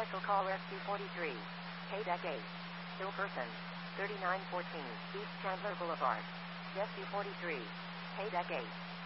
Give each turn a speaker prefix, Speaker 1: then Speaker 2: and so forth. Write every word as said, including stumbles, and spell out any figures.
Speaker 1: Special call S Q forty-three. K-Deck eight. Still person. thirty-nine fourteen. East Chandler Boulevard. S Q forty-three. K-Deck eight.